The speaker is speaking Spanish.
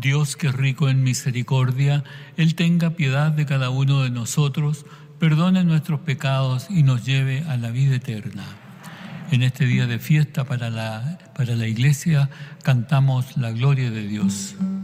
Dios, que es rico en misericordia, Él tenga piedad de cada uno de nosotros, perdone nuestros pecados y nos lleve a la vida eterna. En este día de fiesta para la Iglesia cantamos la gloria de Dios.